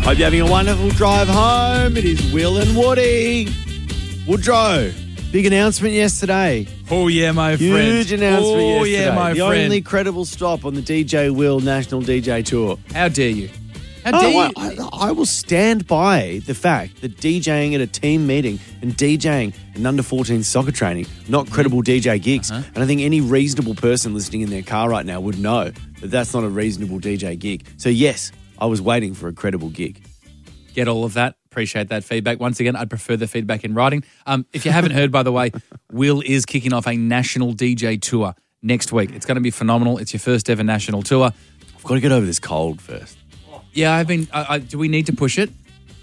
Hope you're having a wonderful drive home. It is Will and Woody. Woodrow, big announcement yesterday. Oh, yeah, my friend. Huge announcement yesterday. Oh, yeah, my the friend. only credible stop on the DJ Will National DJ Tour. How dare you? How dare you? I will stand by the fact that DJing at a team meeting and DJing an under-14 soccer training, not credible DJ gigs. And I think any reasonable person listening in their car right now would know that that's not a reasonable DJ gig. So, yes, I was waiting for a credible gig. Get all of that. Appreciate that feedback. Once again, I'd prefer the feedback in writing. If you haven't heard, by the way, Will is kicking off a national DJ tour next week. It's going to be phenomenal. It's your first ever national tour. I've got to get over this cold first. Yeah, I've been. Do we need to push it?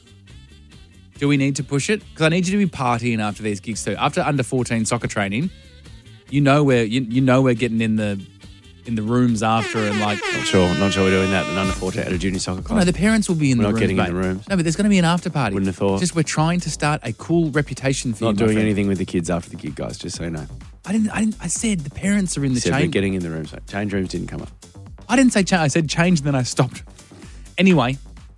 Do we need to push it? Because I need you to be partying after these gigs too. After under 14 soccer training, you know we're getting in the rooms after and like. Not sure we're doing that in under 14 at a junior soccer club. No, the parents will be in the rooms. We're not getting mate. in the rooms. No, but there's going to be an after party. Wouldn't have thought. Just we're trying to start a cool reputation for you. Not doing anything with the kids after the gig, guys. Just so you know. I didn't. I said the parents are in the Said change. we're getting in the rooms. Change rooms didn't come up. I didn't say change. I said change, and then I stopped. Anyway,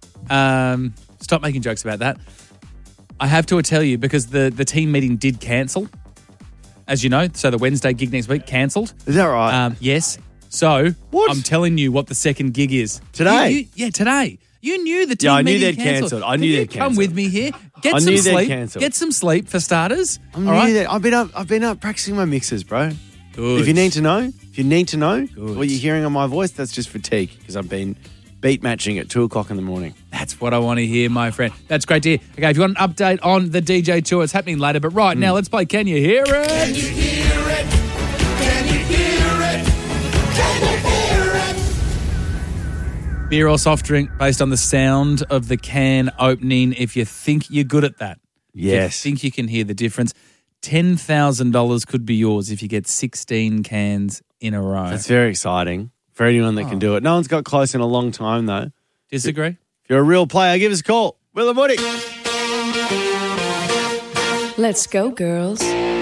stop making jokes about that. I have to tell you, because the team meeting did cancel, as you know, so the Wednesday gig next week cancelled. Is that right? Yes. So What? I'm telling you what the second gig is. Today? Today. You knew the team I knew meeting they'd cancelled. cancelled. I knew they'd Come cancelled. with me here. Get I some knew they'd sleep. cancelled. Get some sleep for starters. I All knew right. that. I've been up practicing my mixes, bro. Good. If you need to know Good. what you're hearing on my voice, that's just fatigue because I've been beat matching at 2 o'clock in the morning. That's what I want to hear, my friend. That's great to hear. Okay, if you want an update on the DJ tour, it's happening later. But right now, let's play Can You Hear It? Can you hear it? Can you hear it? Can you hear it? Beer or soft drink based on the sound of the can opening. If you think you're good at that. Yes. If you think you can hear the difference. $10,000 could be yours if you get 16 cans in a row. That's very exciting for anyone that can do it. No one's got close in a long time, though. Disagree? If you're a real player, give us a call. Will and Woody. Let's go, girls.